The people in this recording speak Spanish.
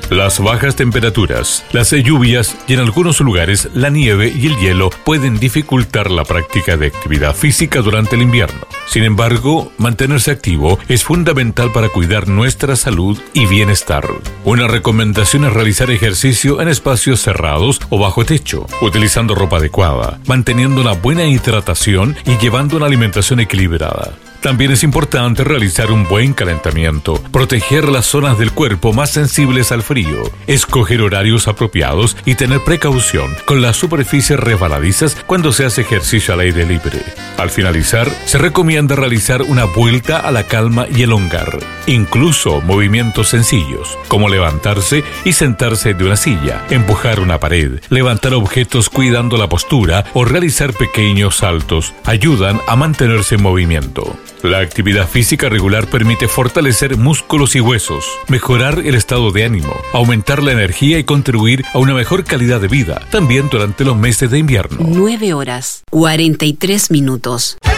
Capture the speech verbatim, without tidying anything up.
Las bajas temperaturas, las lluvias y en algunos lugares la nieve y el hielo pueden dificultar la práctica de actividad física durante el invierno. Sin embargo, mantenerse activo es fundamental para cuidar nuestra salud y bienestar. Una recomendación es realizar ejercicio en espacios cerrados o bajo techo, utilizando ropa adecuada, manteniendo una buena hidratación y llevando una alimentación equilibrada. También es importante realizar un buen calentamiento, proteger las zonas del cuerpo más sensibles al frío, escoger horarios apropiados y tener precaución con las superficies resbaladizas cuando se hace ejercicio al aire libre. Al finalizar, se recomienda realizar una vuelta a la calma y elongar, incluso movimientos sencillos, como levantarse y sentarse de una silla, empujar una pared, levantar objetos cuidando la postura o realizar pequeños saltos, ayudan a mantenerse en movimiento. La actividad física regular permite fortalecer músculos y huesos, mejorar el estado de ánimo, aumentar la energía y contribuir a una mejor calidad de vida, también durante los meses de invierno. nueve horas, cuarenta y tres minutos.